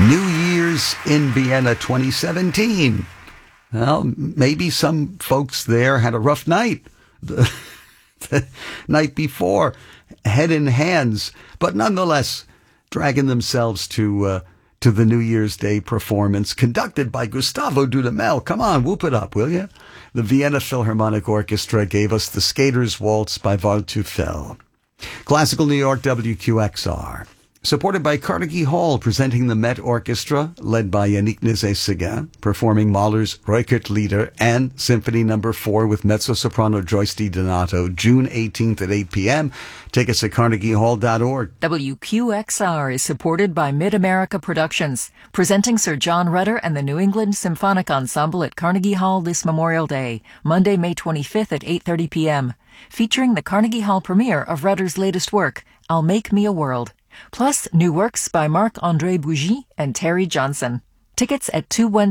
New Year's in Vienna 2017. Well, maybe some folks there had a rough night the night before, head in hands, but nonetheless dragging themselves to the New Year's Day performance conducted by Gustavo Dudamel. Come on, whoop it up, will you? The Vienna Philharmonic Orchestra gave us the Skater's Waltz by Waldteufel. Classical New York, WQXR. Supported by Carnegie Hall, presenting the Met Orchestra, led by Yannick Nézet-Séguin, performing Mahler's Rückert Lieder and Symphony No. 4 with mezzo-soprano Joyce DiDonato, June 18th at 8 p.m. Tickets at carnegiehall.org. WQXR is supported by Mid-America Productions, presenting Sir John Rutter and the New England Symphonic Ensemble at Carnegie Hall this Memorial Day, Monday, May 25th at 8:30 p.m., featuring the Carnegie Hall premiere of Rutter's latest work, I'll Make Me a World. Plus, new works by Marc-André Bougie and Terry Johnson. Tickets at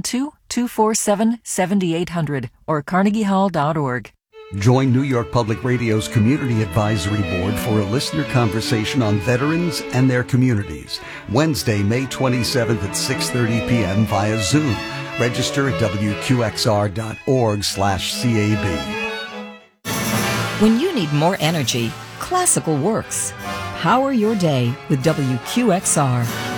212-247-7800 or carnegiehall.org. Join New York Public Radio's Community Advisory Board for a listener conversation on veterans and their communities. Wednesday, May 27th at 6:30 p.m. via Zoom. Register at wqxr.org/CAB. When you need more energy, classical works. Power your day with WQXR.